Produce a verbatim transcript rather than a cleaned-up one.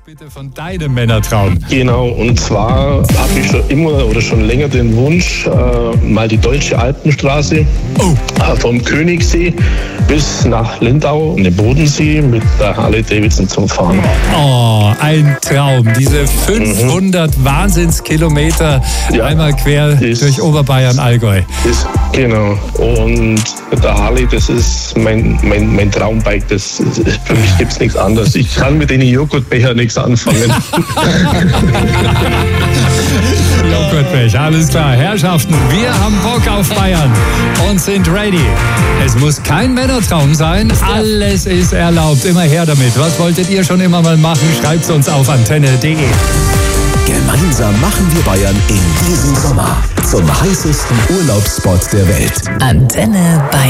bitte von deinem Männertraum. Genau, und zwar habe ich schon immer oder schon länger den Wunsch, äh, mal die deutsche Alpenstraße Oh. äh, vom Königssee bis nach Lindau, in den Bodensee mit der Harley Davidson zum Fahren. Oh, ein Traum. Diese fünfhundert mhm. Wahnsinnskilometer Ja, einmal quer ist, durch Oberbayern, Allgäu. Ist, genau. Und der Harley, das ist mein, mein, mein Traumbike. Das ist, für mich gibt es nichts anderes. Ich kann mit den Joghurtbecher nichts anfangen. Joghurtbecher, alles klar. Herrschaften, wir haben Bock auf Bayern und sind ready. Es muss kein Männertraum sein. Alles ist erlaubt. Immer her damit. Was wolltet ihr schon immer mal machen? Schreibt es uns auf antenne punkt de. Gemeinsam machen wir Bayern in diesem Sommer zum heißesten Urlaubsspot der Welt. Antenne Bayern.